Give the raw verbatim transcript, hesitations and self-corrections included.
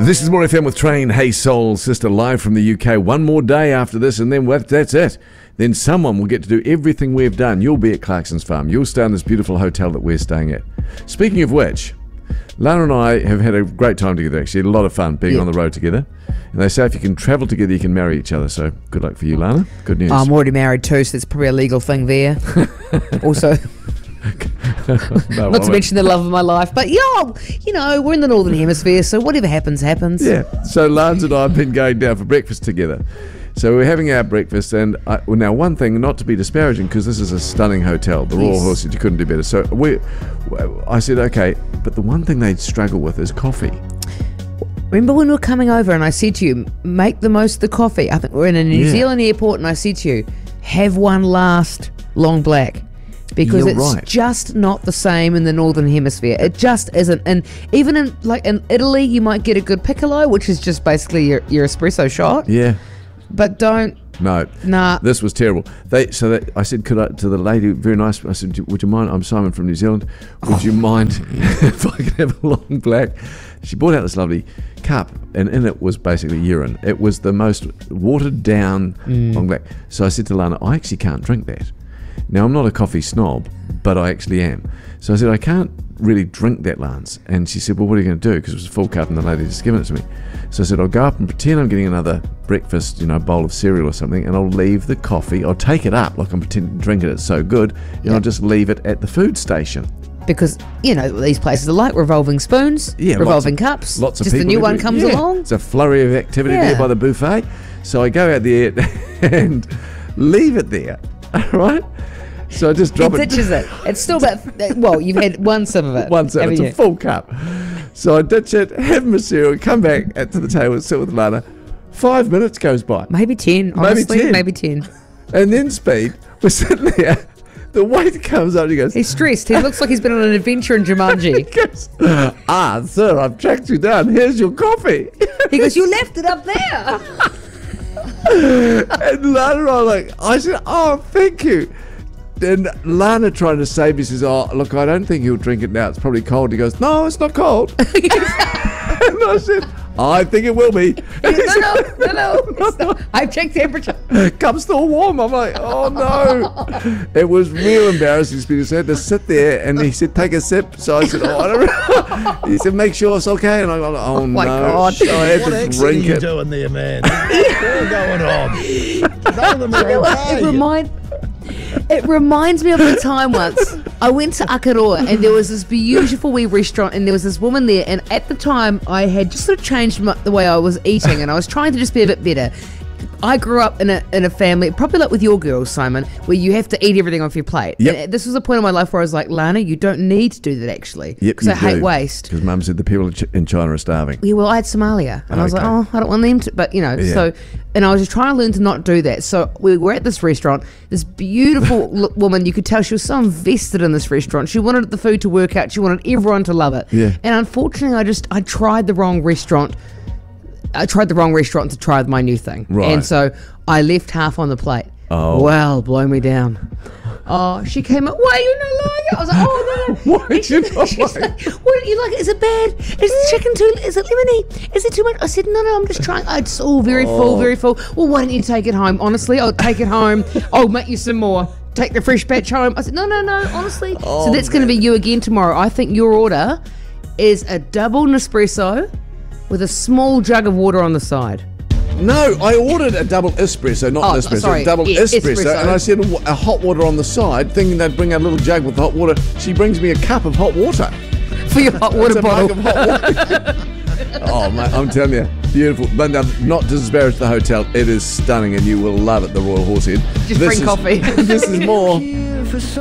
This is More F M with Train. Hey Soul Sister, live from the U K. One more day after this and then that's it. Then someone will get to do everything we've done. You'll be at Clarkson's Farm. You'll stay in this beautiful hotel that we're staying at. Speaking of which, Lana and I have had a great time together, actually. Had a lot of fun being yeah. on the road together. And they say if you can travel together, you can marry each other. So good luck for you, Lana. Good news. I'm already married too, so it's probably a legal thing there. Also... no, Not to mention the love of my life, but yeah, you know, we're in the Northern Hemisphere, so whatever happens, happens. Yeah. So Lance and I have been going down for breakfast together. So we're having our breakfast, and I, well, now one thing, not to be disparaging, because this is a stunning hotel, the Royal Yes. Horse, you couldn't do better. So we, I said, okay, but the one thing they struggle with is coffee. Remember when we were coming over and I said to you, make the most of the coffee? I think we're in a New Yeah. Zealand airport, and I said to you, have one last long black. Because You're it's right. just not the same in the Northern Hemisphere. It just isn't. And even in like in Italy, you might get a good piccolo, which is just basically your, your espresso shot. Yeah. But don't. No. Nah. This was terrible. They so that I said, could I, to the lady, very nice. I said, would you mind? I'm Simon from New Zealand. Would you mind if I could have a long black? She brought out this lovely cup, and in it was basically urine. It was the most watered down Mm. long black. So I said to Lana, I actually can't drink that. Now, I'm not a coffee snob, but I actually am. So I said, I can't really drink that, Lance. And she said, well, what are you going to do? Because it was a full cup and the lady just given it to me. So I said, I'll go up and pretend I'm getting another breakfast, you know, bowl of cereal or something, and I'll leave the coffee. I'll take it up like I'm pretending to drink it. It's so good. And Yeah. I'll just leave it at the food station. Because, you know, these places are like revolving spoons, Yeah, revolving lots of, cups. Lots of just people the new who one do- comes yeah. along. It's a flurry of activity Yeah. there by the buffet. So I go out there and leave it there, right? So I just drop It it. ditches it. It's still about, well, you've had one sip of it. One sip, haven't it's a you? full cup. So I ditch it, have my cereal, come back at to the table and sit with Lana. Five minutes goes by. Maybe ten, honestly. ten. Maybe ten. And then Speed, we're sitting there. The waiter comes up and he goes, He's stressed. He looks like he's been on an adventure in he Jumanji. goes, ah, sir, I've tracked you down. Here's your coffee. He goes, you left it up there. And Lana and I were like, I said, oh, thank you. And Lana trying to save me says, oh, look, I don't think he'll drink it now. It's probably cold. He goes, no, it's not cold. And I said, I think it will be. no, no, no, no. It's not. I've checked temperature. Cup's still warm. I'm like, oh no. It was real embarrassing. Speedy said to sit there and he said, take a sip. So I said, oh, I don't know. He said, make sure it's okay. And I go, oh, Oh, my no. God. So I had What to accent drink are you it. doing there, man? What's going on? None of them are okay. It remind, it reminds me of the time once I went to Akaroa and there was this beautiful wee restaurant and there was this woman there, and at the time I had just sort of changed my, the way I was eating, and I was trying to just be a bit better. I grew up in a in a family, probably like with your girls, Simon, where you have to eat everything off your plate. Yep. And this was a point in my life where I was like, Lana, you don't need to do that actually, Yep, because you I hate do. waste. Because Mum said the people in Ch- in China are starving. Yeah, well, I had Somalia, and I was like, Okay. oh, I don't want them to, but you know, Yeah. so, and I was just trying to learn to not do that. So we were at this restaurant, this beautiful lo- woman, you could tell she was so invested in this restaurant. She wanted the food to work out. She wanted everyone to love it. Yeah. And unfortunately, I just, I tried the wrong restaurant. I tried the wrong restaurant to try my new thing. Right. And so I left half on the plate. Oh. Well, blow me down. Oh, she came up, why are you not like it? I was like, oh, no, no. Why did you not She's like like, what don't you like it? Is it bad? Is the chicken too, is it lemony? Is it too much? I said, no, no, I'm just trying. Oh, it's all very full, very full. Well, why don't you take it home? Honestly, I'll take it home. I'll make you some more. Take the fresh batch home. I said, no, no, no, honestly. Oh, so that's going to be you again tomorrow. I think your order is a double Nespresso with a small jug of water on the side. No, I ordered a double espresso, not Oh, an espresso, sorry, a double yeah, espresso, espresso. and I said a, a hot water on the side, thinking they'd bring out a little jug with hot water. She brings me a cup of hot water. For your hot water It's a mug bottle. of hot water. Oh, mate, I'm telling you, beautiful. But now, not to disparage the hotel, it is stunning, and you will love it, the Royal Horse Inn. Just This bring is- coffee. This is more.